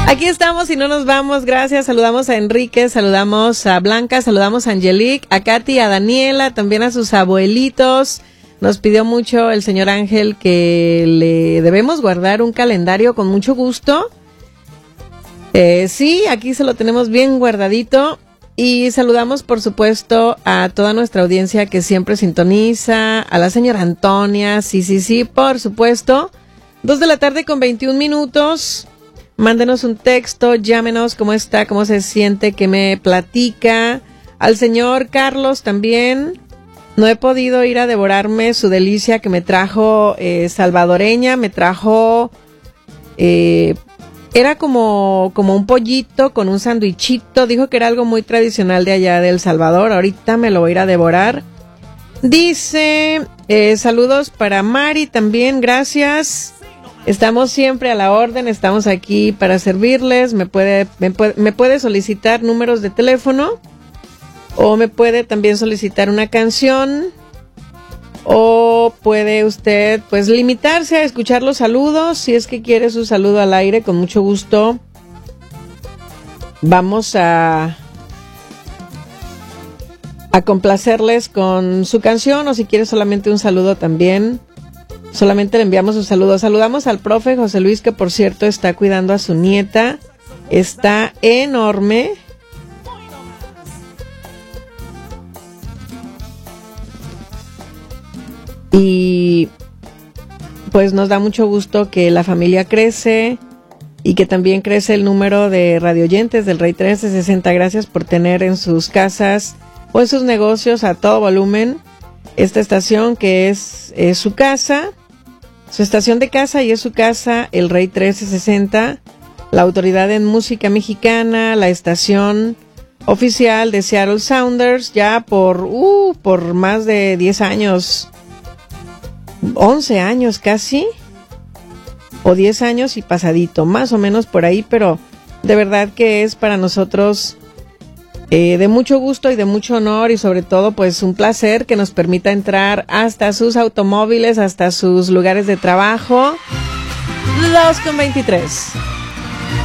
Aquí estamos y no nos vamos, gracias. Saludamos a Enrique, saludamos a Blanca, saludamos a Angelique, a Katy, a Daniela, también a sus abuelitos. Nos pidió mucho el señor Ángel que le debemos guardar un calendario con mucho gusto. Sí, aquí se lo tenemos bien guardadito. Y saludamos, por supuesto, a toda nuestra audiencia que siempre sintoniza, a la señora Antonia, sí, por supuesto. 2:21 p.m. Mándenos un texto, llámenos, cómo está, cómo se siente, qué me platica. Al señor Carlos también. No he podido ir a devorarme su delicia que me trajo salvadoreña, me trajo... Era como un pollito con un sandwichito. Dijo que era algo muy tradicional de allá de El Salvador. Ahorita me lo voy a ir a devorar. Dice, saludos para Mari también, gracias. Estamos siempre a la orden, estamos aquí para servirles. Me puede solicitar números de teléfono. O me puede también solicitar una canción. O puede usted, pues, limitarse a escuchar los saludos. Si es que quiere su saludo al aire, con mucho gusto vamos a complacerles con su canción. O si quiere solamente un saludo también, solamente le enviamos un saludo. Saludamos al profe José Luis, que por cierto está cuidando a su nieta. Está enorme. Y pues nos da mucho gusto que la familia crece y que también crece el número de radioyentes del Rey 1360. Gracias por tener en sus casas o en sus negocios a todo volumen esta estación que es su casa, su estación de casa, y es su casa, el Rey 1360, la autoridad en música mexicana, la estación oficial de Seattle Sounders, ya por más de 10 años. 11 años casi, o 10 años y pasadito, más o menos por ahí, pero de verdad que es para nosotros de mucho gusto y de mucho honor, y sobre todo pues un placer que nos permita entrar hasta sus automóviles, hasta sus lugares de trabajo. 2:23.